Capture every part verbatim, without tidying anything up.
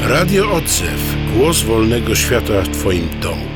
Radio Odzew. Głos wolnego świata w Twoim domu.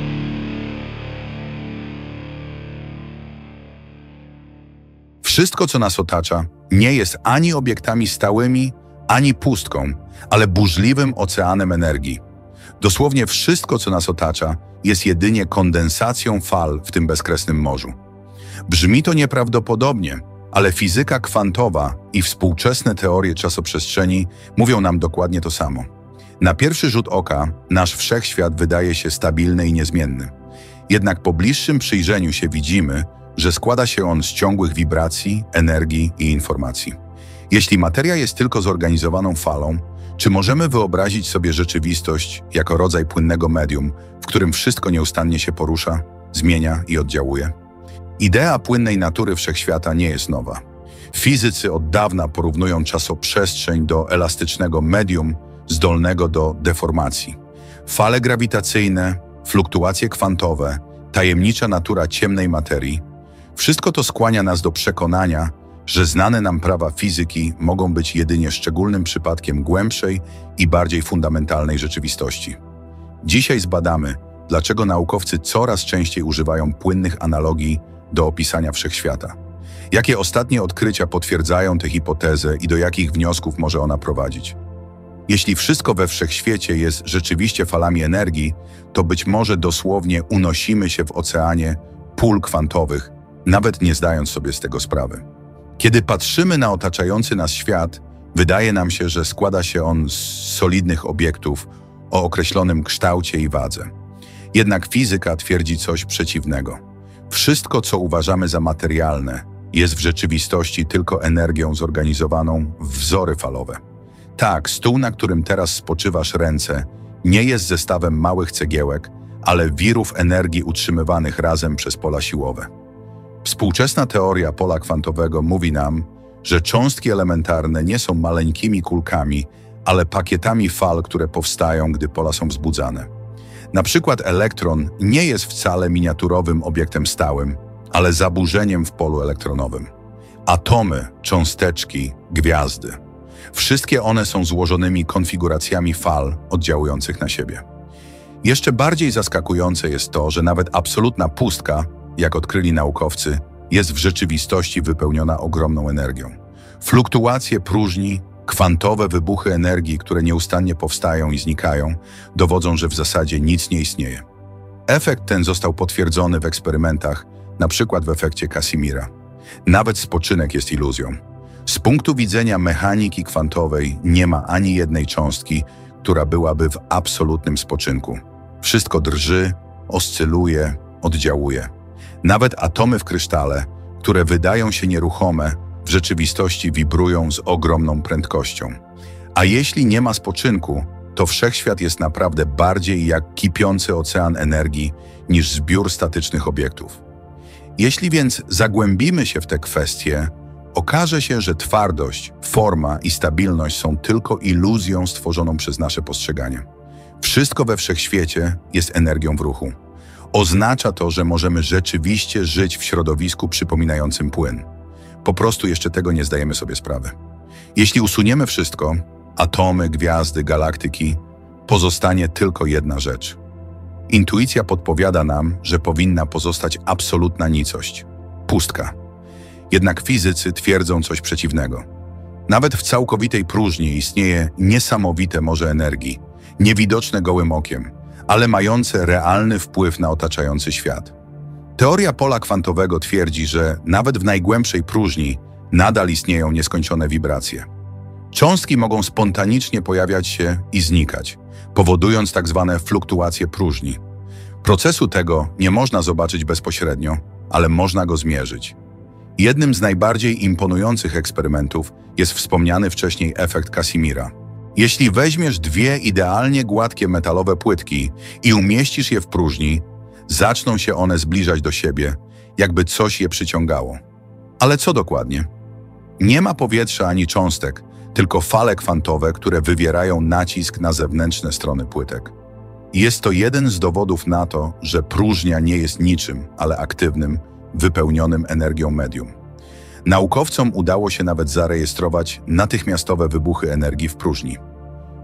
Wszystko, co nas otacza, nie jest ani obiektami stałymi, ani pustką, ale burzliwym oceanem energii. Dosłownie wszystko, co nas otacza, jest jedynie kondensacją fal w tym bezkresnym morzu. Brzmi to nieprawdopodobnie, ale fizyka kwantowa i współczesne teorie czasoprzestrzeni mówią nam dokładnie to samo. Na pierwszy rzut oka nasz wszechświat wydaje się stabilny i niezmienny. Jednak po bliższym przyjrzeniu się widzimy, że składa się on z ciągłych wibracji, energii i informacji. Jeśli materia jest tylko zorganizowaną falą, czy możemy wyobrazić sobie rzeczywistość jako rodzaj płynnego medium, w którym wszystko nieustannie się porusza, zmienia i oddziałuje? Idea płynnej natury wszechświata nie jest nowa. Fizycy od dawna porównują czasoprzestrzeń do elastycznego medium zdolnego do deformacji. Fale grawitacyjne, fluktuacje kwantowe, tajemnicza natura ciemnej materii – wszystko to skłania nas do przekonania, że znane nam prawa fizyki mogą być jedynie szczególnym przypadkiem głębszej i bardziej fundamentalnej rzeczywistości. Dzisiaj zbadamy, dlaczego naukowcy coraz częściej używają płynnych analogii do opisania wszechświata. Jakie ostatnie odkrycia potwierdzają tę hipotezę i do jakich wniosków może ona prowadzić? Jeśli wszystko we wszechświecie jest rzeczywiście falami energii, to być może dosłownie unosimy się w oceanie pól kwantowych, nawet nie zdając sobie z tego sprawy. Kiedy patrzymy na otaczający nas świat, wydaje nam się, że składa się on z solidnych obiektów o określonym kształcie i wadze. Jednak fizyka twierdzi coś przeciwnego. Wszystko, co uważamy za materialne, jest w rzeczywistości tylko energią zorganizowaną w wzory falowe. Tak, stół, na którym teraz spoczywasz ręce, nie jest zestawem małych cegiełek, ale wirów energii utrzymywanych razem przez pola siłowe. Współczesna teoria pola kwantowego mówi nam, że cząstki elementarne nie są maleńkimi kulkami, ale pakietami fal, które powstają, gdy pola są wzbudzane. Na przykład elektron nie jest wcale miniaturowym obiektem stałym, ale zaburzeniem w polu elektronowym. Atomy, cząsteczki, gwiazdy. Wszystkie one są złożonymi konfiguracjami fal oddziałujących na siebie. Jeszcze bardziej zaskakujące jest to, że nawet absolutna pustka, jak odkryli naukowcy, jest w rzeczywistości wypełniona ogromną energią. Fluktuacje próżni, kwantowe wybuchy energii, które nieustannie powstają i znikają, dowodzą, że w zasadzie nic nie istnieje. Efekt ten został potwierdzony w eksperymentach, na przykład w efekcie Casimira. Nawet spoczynek jest iluzją. Z punktu widzenia mechaniki kwantowej nie ma ani jednej cząstki, która byłaby w absolutnym spoczynku. Wszystko drży, oscyluje, oddziałuje. Nawet atomy w krysztale, które wydają się nieruchome, w rzeczywistości wibrują z ogromną prędkością. A jeśli nie ma spoczynku, to wszechświat jest naprawdę bardziej jak kipiący ocean energii niż zbiór statycznych obiektów. Jeśli więc zagłębimy się w te kwestie, okaże się, że twardość, forma i stabilność są tylko iluzją stworzoną przez nasze postrzeganie. Wszystko we wszechświecie jest energią w ruchu. Oznacza to, że możemy rzeczywiście żyć w środowisku przypominającym płyn. Po prostu jeszcze tego nie zdajemy sobie sprawy. Jeśli usuniemy wszystko, atomy, gwiazdy, galaktyki, pozostanie tylko jedna rzecz. Intuicja podpowiada nam, że powinna pozostać absolutna nicość – pustka. Jednak fizycy twierdzą coś przeciwnego. Nawet w całkowitej próżni istnieje niesamowite morze energii, niewidoczne gołym okiem, ale mające realny wpływ na otaczający świat. Teoria pola kwantowego twierdzi, że nawet w najgłębszej próżni nadal istnieją nieskończone wibracje. Cząstki mogą spontanicznie pojawiać się i znikać, powodując tak zwane fluktuacje próżni. Procesu tego nie można zobaczyć bezpośrednio, ale można go zmierzyć. Jednym z najbardziej imponujących eksperymentów jest wspomniany wcześniej efekt Casimira. Jeśli weźmiesz dwie idealnie gładkie metalowe płytki i umieścisz je w próżni, zaczną się one zbliżać do siebie, jakby coś je przyciągało. Ale co dokładnie? Nie ma powietrza ani cząstek, tylko fale kwantowe, które wywierają nacisk na zewnętrzne strony płytek. Jest to jeden z dowodów na to, że próżnia nie jest niczym, ale aktywnym, wypełnionym energią medium. Naukowcom udało się nawet zarejestrować natychmiastowe wybuchy energii w próżni.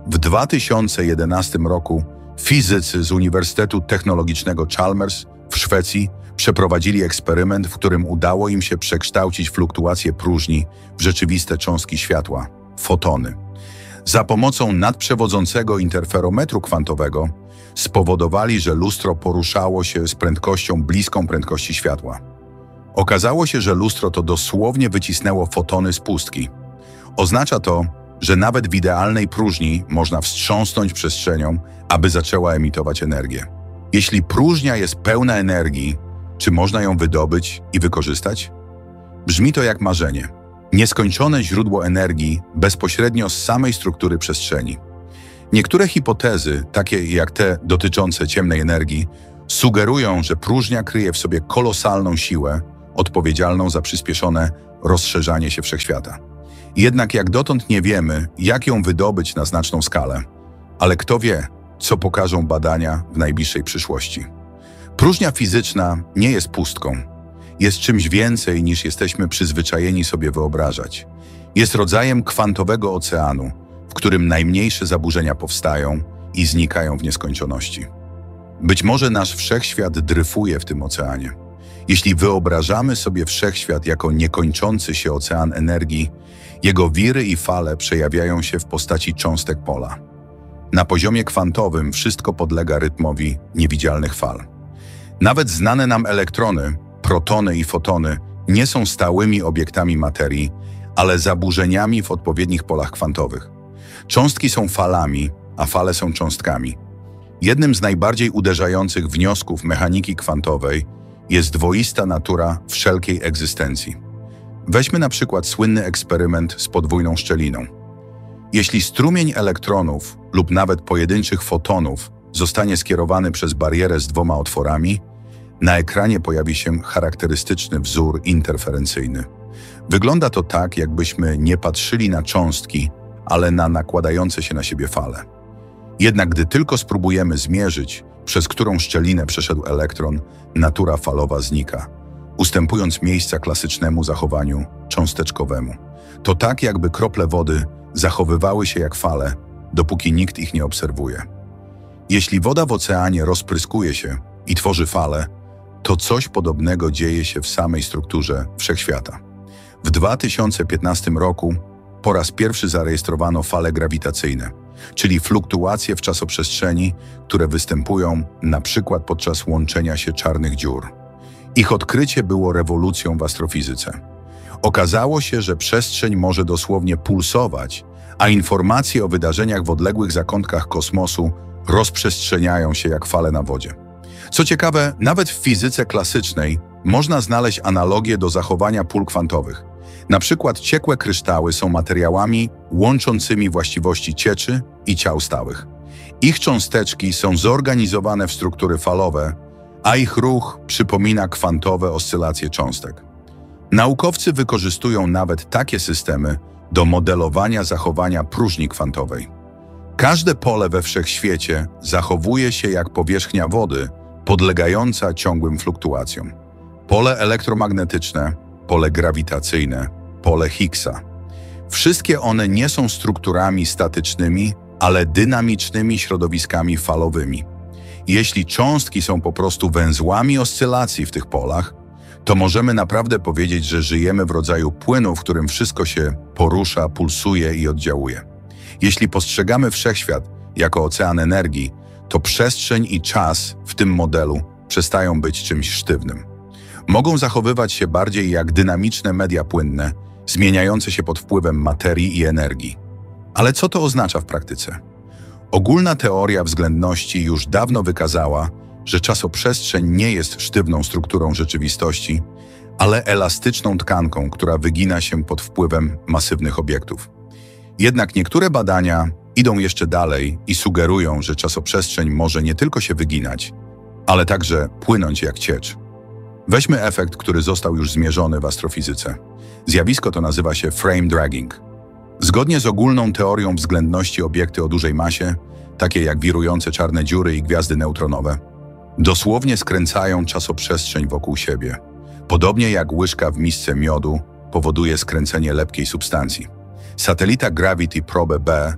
W dwa tysiące jedenastym roku fizycy z Uniwersytetu Technologicznego Chalmers w Szwecji przeprowadzili eksperyment, w którym udało im się przekształcić fluktuacje próżni w rzeczywiste cząstki światła, fotony. Za pomocą nadprzewodzącego interferometru kwantowego spowodowali, że lustro poruszało się z prędkością bliską prędkości światła. Okazało się, że lustro to dosłownie wycisnęło fotony z pustki. Oznacza to, że nawet w idealnej próżni można wstrząsnąć przestrzenią, aby zaczęła emitować energię. Jeśli próżnia jest pełna energii, czy można ją wydobyć i wykorzystać? Brzmi to jak marzenie. Nieskończone źródło energii bezpośrednio z samej struktury przestrzeni. Niektóre hipotezy, takie jak te dotyczące ciemnej energii, sugerują, że próżnia kryje w sobie kolosalną siłę odpowiedzialną za przyspieszone rozszerzanie się wszechświata. Jednak jak dotąd nie wiemy, jak ją wydobyć na znaczną skalę, ale kto wie, co pokażą badania w najbliższej przyszłości. Próżnia fizyczna nie jest pustką. Jest czymś więcej, niż jesteśmy przyzwyczajeni sobie wyobrażać. Jest rodzajem kwantowego oceanu, w którym najmniejsze zaburzenia powstają i znikają w nieskończoności. Być może nasz wszechświat dryfuje w tym oceanie. Jeśli wyobrażamy sobie wszechświat jako niekończący się ocean energii, jego wiry i fale przejawiają się w postaci cząstek pola. Na poziomie kwantowym wszystko podlega rytmowi niewidzialnych fal. Nawet znane nam elektrony, protony i fotony nie są stałymi obiektami materii, ale zaburzeniami w odpowiednich polach kwantowych. Cząstki są falami, a fale są cząstkami. Jednym z najbardziej uderzających wniosków mechaniki kwantowej jest dwoista natura wszelkiej egzystencji. Weźmy na przykład słynny eksperyment z podwójną szczeliną. Jeśli strumień elektronów lub nawet pojedynczych fotonów zostanie skierowany przez barierę z dwoma otworami, na ekranie pojawi się charakterystyczny wzór interferencyjny. Wygląda to tak, jakbyśmy nie patrzyli na cząstki, ale na nakładające się na siebie fale. Jednak gdy tylko spróbujemy zmierzyć, przez którą szczelinę przeszedł elektron, natura falowa znika, ustępując miejsca klasycznemu zachowaniu cząsteczkowemu. To tak, jakby krople wody zachowywały się jak fale, dopóki nikt ich nie obserwuje. Jeśli woda w oceanie rozpryskuje się i tworzy fale, to coś podobnego dzieje się w samej strukturze wszechświata. W dwa tysiące piętnastym roku po raz pierwszy zarejestrowano fale grawitacyjne, czyli fluktuacje w czasoprzestrzeni, które występują na przykład podczas łączenia się czarnych dziur. Ich odkrycie było rewolucją w astrofizyce. Okazało się, że przestrzeń może dosłownie pulsować, a informacje o wydarzeniach w odległych zakątkach kosmosu rozprzestrzeniają się jak fale na wodzie. Co ciekawe, nawet w fizyce klasycznej można znaleźć analogię do zachowania pól kwantowych. Na przykład ciekłe kryształy są materiałami łączącymi właściwości cieczy i ciał stałych. Ich cząsteczki są zorganizowane w struktury falowe, a ich ruch przypomina kwantowe oscylacje cząstek. Naukowcy wykorzystują nawet takie systemy do modelowania zachowania próżni kwantowej. Każde pole we wszechświecie zachowuje się jak powierzchnia wody, podlegająca ciągłym fluktuacjom. Pole elektromagnetyczne, pole grawitacyjne, pole Higgsa. Wszystkie one nie są strukturami statycznymi, ale dynamicznymi środowiskami falowymi. Jeśli cząstki są po prostu węzłami oscylacji w tych polach, to możemy naprawdę powiedzieć, że żyjemy w rodzaju płynu, w którym wszystko się porusza, pulsuje i oddziałuje. Jeśli postrzegamy wszechświat jako ocean energii, to przestrzeń i czas w tym modelu przestają być czymś sztywnym. Mogą zachowywać się bardziej jak dynamiczne media płynne, zmieniające się pod wpływem materii i energii. Ale co to oznacza w praktyce? Ogólna teoria względności już dawno wykazała, że czasoprzestrzeń nie jest sztywną strukturą rzeczywistości, ale elastyczną tkanką, która wygina się pod wpływem masywnych obiektów. Jednak niektóre badania idą jeszcze dalej i sugerują, że czasoprzestrzeń może nie tylko się wyginać, ale także płynąć jak ciecz. Weźmy efekt, który został już zmierzony w astrofizyce. Zjawisko to nazywa się frame dragging. Zgodnie z ogólną teorią względności obiekty o dużej masie, takie jak wirujące czarne dziury i gwiazdy neutronowe, dosłownie skręcają czasoprzestrzeń wokół siebie. Podobnie jak łyżka w misce miodu powoduje skręcenie lepkiej substancji. Satelita Gravity Probe B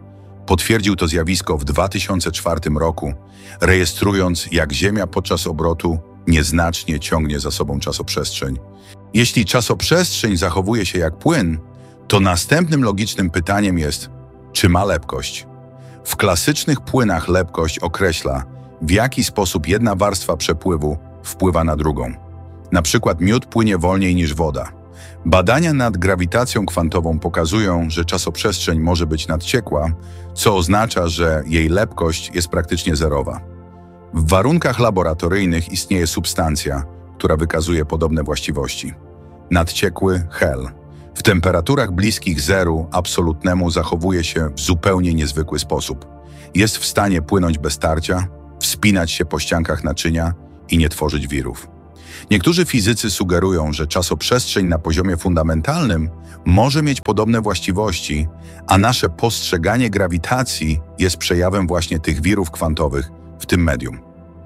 potwierdził to zjawisko w dwa tysiące czwartym roku, rejestrując, jak Ziemia podczas obrotu nieznacznie ciągnie za sobą czasoprzestrzeń. Jeśli czasoprzestrzeń zachowuje się jak płyn, to następnym logicznym pytaniem jest, czy ma lepkość? W klasycznych płynach lepkość określa, w jaki sposób jedna warstwa przepływu wpływa na drugą. Na przykład miód płynie wolniej niż woda. Badania nad grawitacją kwantową pokazują, że czasoprzestrzeń może być nadciekła, co oznacza, że jej lepkość jest praktycznie zerowa. W warunkach laboratoryjnych istnieje substancja, która wykazuje podobne właściwości. Nadciekły hel. W temperaturach bliskich zeru absolutnemu zachowuje się w zupełnie niezwykły sposób. Jest w stanie płynąć bez tarcia, wspinać się po ściankach naczynia i nie tworzyć wirów. Niektórzy fizycy sugerują, że czasoprzestrzeń na poziomie fundamentalnym może mieć podobne właściwości, a nasze postrzeganie grawitacji jest przejawem właśnie tych wirów kwantowych w tym medium.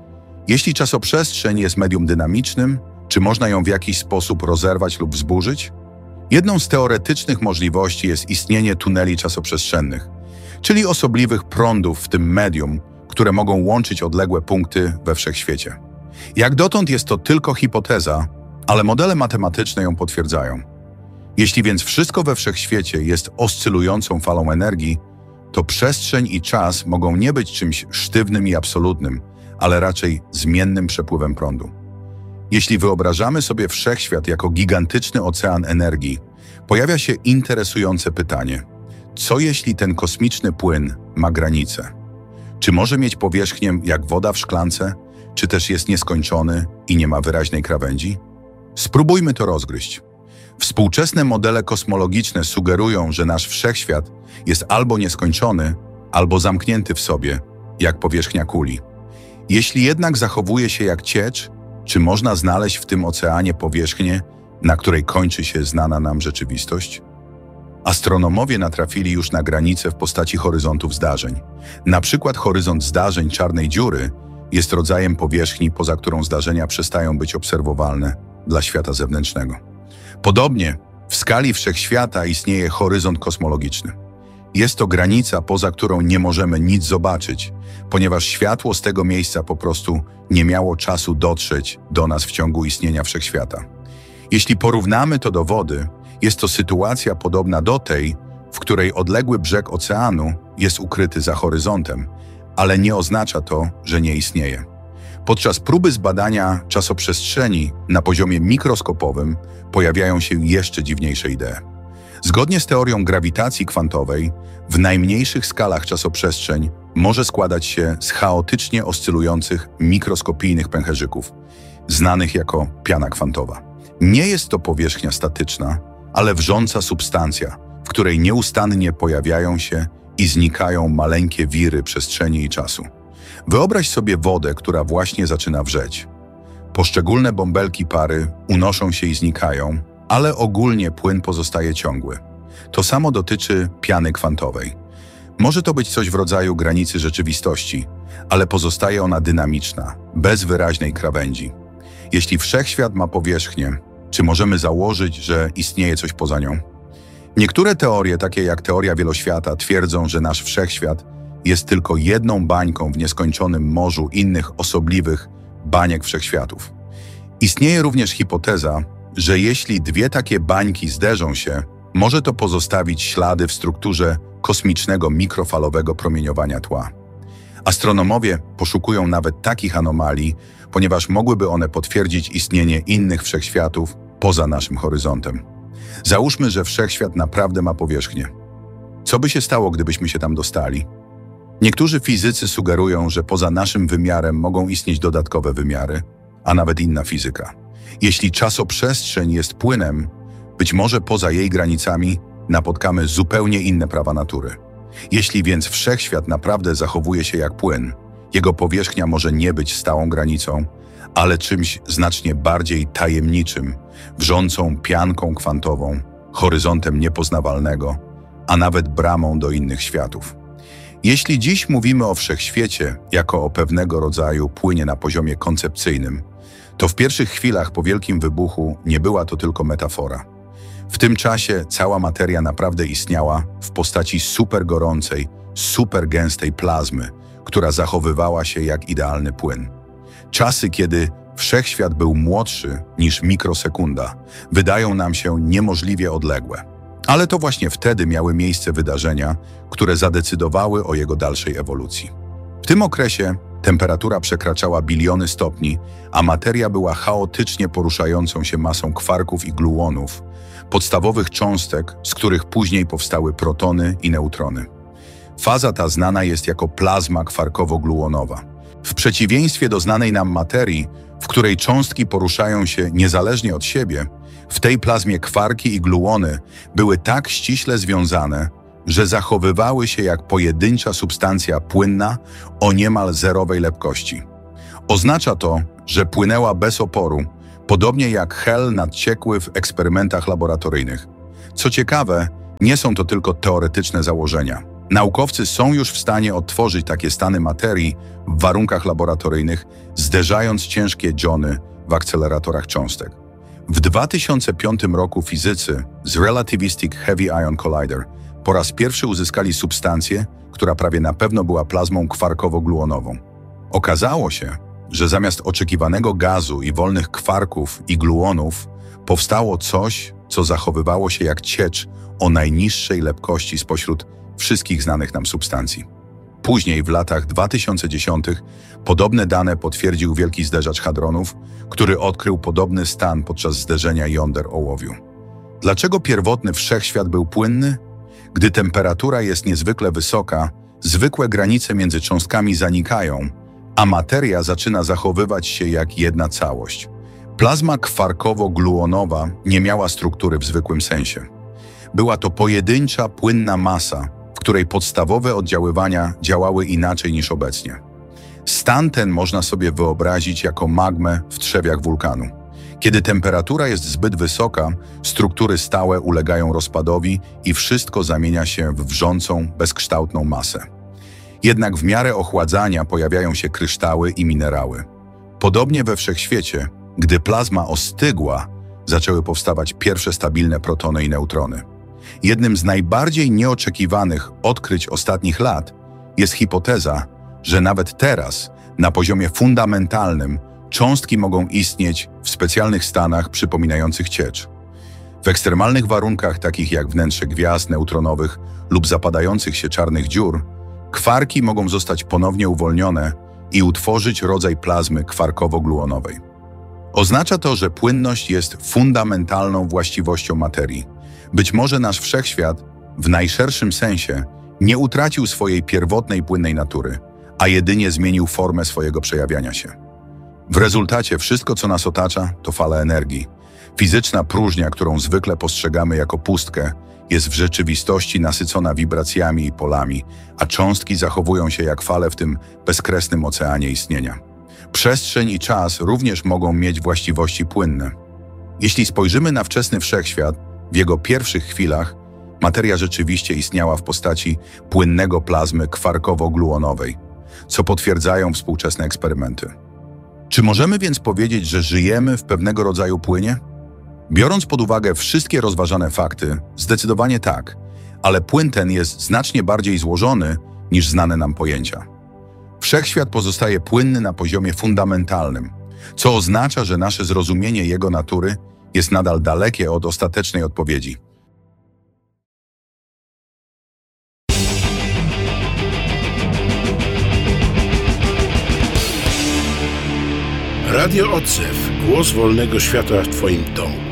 Jeśli czasoprzestrzeń jest medium dynamicznym, czy można ją w jakiś sposób rozerwać lub wzburzyć? Jedną z teoretycznych możliwości jest istnienie tuneli czasoprzestrzennych, czyli osobliwych prądów w tym medium, które mogą łączyć odległe punkty we wszechświecie. Jak dotąd jest to tylko hipoteza, ale modele matematyczne ją potwierdzają. Jeśli więc wszystko we wszechświecie jest oscylującą falą energii, to przestrzeń i czas mogą nie być czymś sztywnym i absolutnym, ale raczej zmiennym przepływem prądu. Jeśli wyobrażamy sobie wszechświat jako gigantyczny ocean energii, pojawia się interesujące pytanie: co jeśli ten kosmiczny płyn ma granice? Czy może mieć powierzchnię jak woda w szklance, czy też jest nieskończony i nie ma wyraźnej krawędzi? Spróbujmy to rozgryźć. Współczesne modele kosmologiczne sugerują, że nasz wszechświat jest albo nieskończony, albo zamknięty w sobie, jak powierzchnia kuli. Jeśli jednak zachowuje się jak ciecz, czy można znaleźć w tym oceanie powierzchnię, na której kończy się znana nam rzeczywistość? Astronomowie natrafili już na granice w postaci horyzontów zdarzeń. Na przykład horyzont zdarzeń czarnej dziury jest rodzajem powierzchni, poza którą zdarzenia przestają być obserwowalne dla świata zewnętrznego. Podobnie w skali wszechświata istnieje horyzont kosmologiczny. Jest to granica, poza którą nie możemy nic zobaczyć, ponieważ światło z tego miejsca po prostu nie miało czasu dotrzeć do nas w ciągu istnienia wszechświata. Jeśli porównamy to do wody, jest to sytuacja podobna do tej, w której odległy brzeg oceanu jest ukryty za horyzontem, ale nie oznacza to, że nie istnieje. Podczas próby zbadania czasoprzestrzeni na poziomie mikroskopowym pojawiają się jeszcze dziwniejsze idee. Zgodnie z teorią grawitacji kwantowej, w najmniejszych skalach czasoprzestrzeń może składać się z chaotycznie oscylujących mikroskopijnych pęcherzyków, znanych jako piana kwantowa. Nie jest to powierzchnia statyczna, ale wrząca substancja, w której nieustannie pojawiają się i znikają maleńkie wiry przestrzeni i czasu. Wyobraź sobie wodę, która właśnie zaczyna wrzeć. Poszczególne bąbelki pary unoszą się i znikają, ale ogólnie płyn pozostaje ciągły. To samo dotyczy piany kwantowej. Może to być coś w rodzaju granicy rzeczywistości, ale pozostaje ona dynamiczna, bez wyraźnej krawędzi. Jeśli wszechświat ma powierzchnię, czy możemy założyć, że istnieje coś poza nią? Niektóre teorie, takie jak teoria wieloświata, twierdzą, że nasz wszechświat jest tylko jedną bańką w nieskończonym morzu innych osobliwych baniek wszechświatów. Istnieje również hipoteza, że jeśli dwie takie bańki zderzą się, może to pozostawić ślady w strukturze kosmicznego mikrofalowego promieniowania tła. Astronomowie poszukują nawet takich anomalii, ponieważ mogłyby one potwierdzić istnienie innych wszechświatów poza naszym horyzontem. Załóżmy, że wszechświat naprawdę ma powierzchnię. Co by się stało, gdybyśmy się tam dostali? Niektórzy fizycy sugerują, że poza naszym wymiarem mogą istnieć dodatkowe wymiary, a nawet inna fizyka. Jeśli czasoprzestrzeń jest płynem, być może poza jej granicami napotkamy zupełnie inne prawa natury. Jeśli więc wszechświat naprawdę zachowuje się jak płyn, jego powierzchnia może nie być stałą granicą, ale czymś znacznie bardziej tajemniczym, wrzącą pianką kwantową, horyzontem niepoznawalnego, a nawet bramą do innych światów. Jeśli dziś mówimy o wszechświecie jako o pewnego rodzaju płynie na poziomie koncepcyjnym, to w pierwszych chwilach po Wielkim Wybuchu nie była to tylko metafora. W tym czasie cała materia naprawdę istniała w postaci supergorącej, supergęstej plazmy, która zachowywała się jak idealny płyn. Czasy, kiedy wszechświat był młodszy niż mikrosekunda, wydają nam się niemożliwie odległe. Ale to właśnie wtedy miały miejsce wydarzenia, które zadecydowały o jego dalszej ewolucji. W tym okresie temperatura przekraczała biliony stopni, a materia była chaotycznie poruszającą się masą kwarków i gluonów, podstawowych cząstek, z których później powstały protony i neutrony. Faza ta znana jest jako plazma kwarkowo-gluonowa. W przeciwieństwie do znanej nam materii, w której cząstki poruszają się niezależnie od siebie, w tej plazmie kwarki i gluony były tak ściśle związane, że zachowywały się jak pojedyncza substancja płynna o niemal zerowej lepkości. Oznacza to, że płynęła bez oporu, podobnie jak hel nadciekły w eksperymentach laboratoryjnych. Co ciekawe, nie są to tylko teoretyczne założenia. Naukowcy są już w stanie odtworzyć takie stany materii w warunkach laboratoryjnych, zderzając ciężkie dżony w akceleratorach cząstek. W dwa tysiące piątym roku fizycy z Relativistic Heavy Ion Collider po raz pierwszy uzyskali substancję, która prawie na pewno była plazmą kwarkowo-gluonową. Okazało się, że zamiast oczekiwanego gazu i wolnych kwarków i gluonów powstało coś, co zachowywało się jak ciecz o najniższej lepkości spośród wszystkich znanych nam substancji. Później, w latach dwa tysiące dziesiątych, podobne dane potwierdził wielki zderzacz hadronów, który odkrył podobny stan podczas zderzenia jąder ołowiu. Dlaczego pierwotny wszechświat był płynny? Gdy temperatura jest niezwykle wysoka, zwykłe granice między cząstkami zanikają, a materia zaczyna zachowywać się jak jedna całość. Plazma kwarkowo-gluonowa nie miała struktury w zwykłym sensie. Była to pojedyncza, płynna masa, w której podstawowe oddziaływania działały inaczej niż obecnie. Stan ten można sobie wyobrazić jako magmę w trzewiach wulkanu. Kiedy temperatura jest zbyt wysoka, struktury stałe ulegają rozpadowi i wszystko zamienia się w wrzącą, bezkształtną masę. Jednak w miarę ochładzania pojawiają się kryształy i minerały. Podobnie we wszechświecie, gdy plazma ostygła, zaczęły powstawać pierwsze stabilne protony i neutrony. Jednym z najbardziej nieoczekiwanych odkryć ostatnich lat jest hipoteza, że nawet teraz, na poziomie fundamentalnym, cząstki mogą istnieć w specjalnych stanach przypominających ciecz. W ekstremalnych warunkach, takich jak wnętrze gwiazd neutronowych lub zapadających się czarnych dziur, kwarki mogą zostać ponownie uwolnione i utworzyć rodzaj plazmy kwarkowo-gluonowej. Oznacza to, że płynność jest fundamentalną właściwością materii. Być może nasz wszechświat, w najszerszym sensie, nie utracił swojej pierwotnej płynnej natury, a jedynie zmienił formę swojego przejawiania się. W rezultacie wszystko, co nas otacza, to fale energii. Fizyczna próżnia, którą zwykle postrzegamy jako pustkę, jest w rzeczywistości nasycona wibracjami i polami, a cząstki zachowują się jak fale w tym bezkresnym oceanie istnienia. Przestrzeń i czas również mogą mieć właściwości płynne. Jeśli spojrzymy na wczesny wszechświat, w jego pierwszych chwilach materia rzeczywiście istniała w postaci płynnego plazmy kwarkowo-gluonowej, co potwierdzają współczesne eksperymenty. Czy możemy więc powiedzieć, że żyjemy w pewnego rodzaju płynie? Biorąc pod uwagę wszystkie rozważane fakty, zdecydowanie tak, ale płyn ten jest znacznie bardziej złożony niż znane nam pojęcia. Wszechświat pozostaje płynny na poziomie fundamentalnym, co oznacza, że nasze zrozumienie jego natury jest nadal dalekie od ostatecznej odpowiedzi. Radio Odzew. Głos wolnego świata w Twoim domu.